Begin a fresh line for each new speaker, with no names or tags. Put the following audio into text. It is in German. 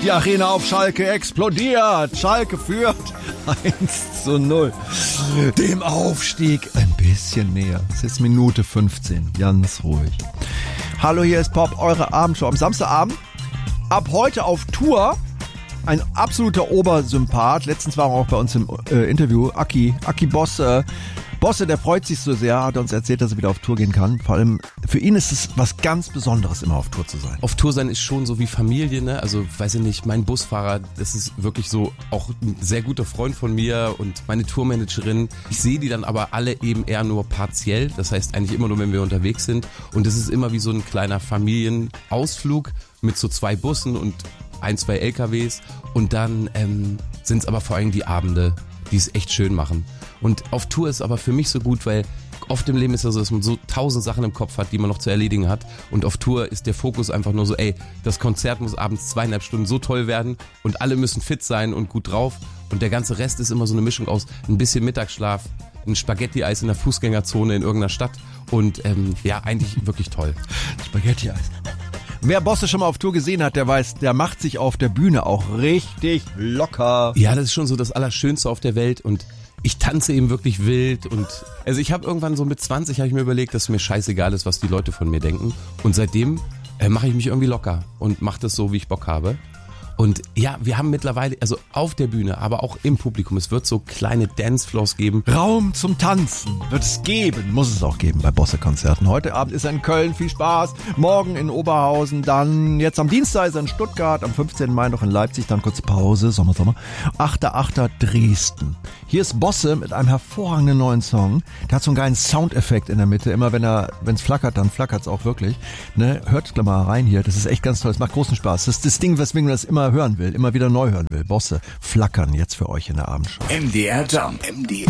Die Arena auf Schalke explodiert. Schalke führt 1:0. Dem Aufstieg ein bisschen näher. Es ist Minute 15. Ganz ruhig. Hallo, hier ist Pop, eure Abendshow am Samstagabend. Ab heute auf Tour. Ein absoluter Obersympath. Letztens war er auch bei uns im Interview. Aki Bosse. Bosse, der freut sich so sehr, hat uns erzählt, dass er wieder auf Tour gehen kann. Vor allem für ihn ist es was ganz Besonderes, immer auf Tour zu sein.
Auf Tour sein ist schon so wie Familie, ne? Also, weiß ich nicht, mein Busfahrer, das ist wirklich so auch ein sehr guter Freund von mir und meine Tourmanagerin. Ich sehe die dann aber alle eben eher nur partiell. Das heißt eigentlich immer nur, wenn wir unterwegs sind. Und es ist immer wie so ein kleiner Familienausflug mit so 2 Bussen und 1, 2 LKWs. Und dann sind es aber vor allem die Abende, die es echt schön machen. Und auf Tour ist aber für mich so gut, weil oft im Leben ist es so, dass man so 1000 Sachen im Kopf hat, die man noch zu erledigen hat. Und auf Tour ist der Fokus einfach nur so, das Konzert muss abends 2,5 Stunden so toll werden und alle müssen fit sein und gut drauf. Und der ganze Rest ist immer so eine Mischung aus ein bisschen Mittagsschlaf, ein Spaghetti-Eis in der Fußgängerzone in irgendeiner Stadt und eigentlich wirklich toll.
Spaghetti-Eis. Wer Bosse schon mal auf Tour gesehen hat, der weiß, der macht sich auf der Bühne auch richtig locker.
Ja, das ist schon so das Allerschönste auf der Welt und ich tanze eben wirklich wild und also ich habe irgendwann so mit 20 habe ich mir überlegt, dass mir scheißegal ist, was die Leute von mir denken und seitdem mache ich mich irgendwie locker und mache das so, wie ich Bock habe. Und ja, wir haben mittlerweile, also auf der Bühne, aber auch im Publikum, es wird so kleine Dancefloors geben.
Raum zum Tanzen wird es geben, muss es auch geben bei Bosse-Konzerten. Heute Abend ist er in Köln, viel Spaß. Morgen in Oberhausen, dann jetzt am Dienstag ist er in Stuttgart, am 15. Mai noch in Leipzig, dann kurz Pause, Sommer. 8.8. Dresden. Hier ist Bosse mit einem hervorragenden neuen Song. Der hat so einen geilen Soundeffekt in der Mitte. Immer wenn es flackert, dann flackert es auch wirklich. Ne? Hört mal rein hier, das ist echt ganz toll, es macht großen Spaß. Das ist das Ding, weswegen man das immer hören will, immer wieder neu hören will. Bosse flackern jetzt für euch in der Abendshow.
MDR Jump.